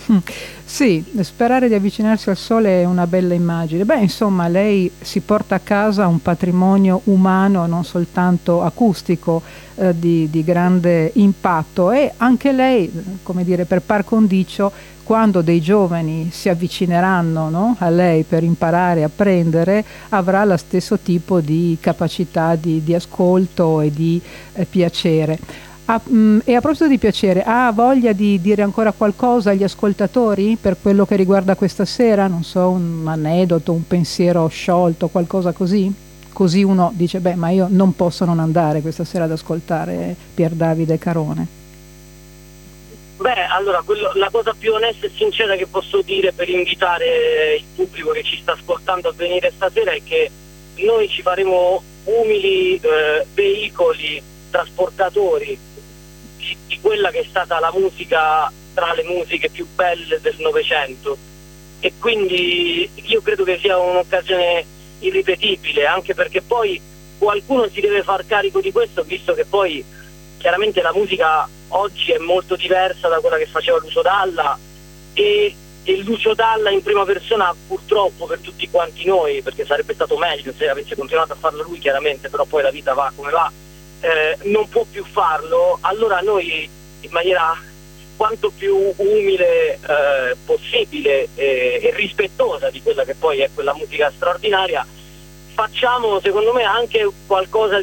Sì, sperare di avvicinarsi al sole è una bella immagine. Beh, insomma, lei si porta a casa un patrimonio umano, non soltanto acustico, di grande impatto, e anche lei, come dire, per par condicio, quando dei giovani si avvicineranno, no, a lei per imparare a apprendere, avrà lo stesso tipo di capacità di ascolto e di piacere. E a proposito di piacere, ha voglia di dire ancora qualcosa agli ascoltatori per quello che riguarda questa sera? Non so, un aneddoto, un pensiero sciolto, qualcosa così? Così uno dice, beh, ma io non posso non andare questa sera ad ascoltare Pier Davide Carone. Beh, allora, la cosa più onesta e sincera che posso dire per invitare il pubblico che ci sta ascoltando a venire stasera è che noi ci faremo umili veicoli, trasportatori di quella che è stata la musica tra le musiche più belle del Novecento, e quindi io credo che sia un'occasione irripetibile, anche perché poi qualcuno si deve far carico di questo, visto che poi chiaramente la musica oggi è molto diversa da quella che faceva Lucio Dalla, e Lucio Dalla in prima persona, purtroppo per tutti quanti noi, perché sarebbe stato meglio se avesse continuato a farlo lui chiaramente, però poi la vita va come va, non può più farlo. Allora noi, in maniera quanto più umile possibile e rispettosa di quella che poi è quella musica straordinaria, facciamo secondo me anche qualcosa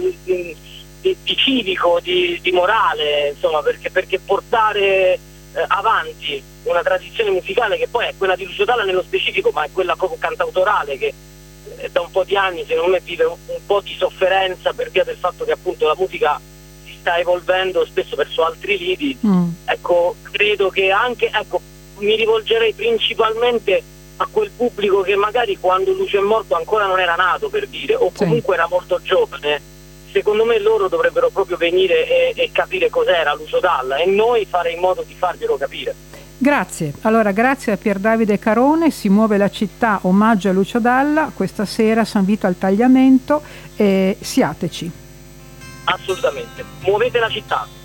di civico, di morale, insomma, perché portare avanti una tradizione musicale che poi è quella di Lucio Dalla nello specifico, ma è quella proprio cantautorale, che da un po' di anni secondo me vive un po' di sofferenza per via del fatto che appunto la musica si sta evolvendo spesso verso altri lidi. Ecco, credo che anche, ecco, mi rivolgerei principalmente a quel pubblico che magari quando Lucio è morto ancora non era nato, per dire, o comunque era molto giovane. Secondo me loro dovrebbero proprio venire e capire cos'era Lucio Dalla, e noi fare in modo di farglielo capire. Grazie. Allora, grazie a Pier Davide Carone. Si muove la città, omaggio a Lucio Dalla, questa sera San Vito al Tagliamento, e siateci. Assolutamente. Muovete la città.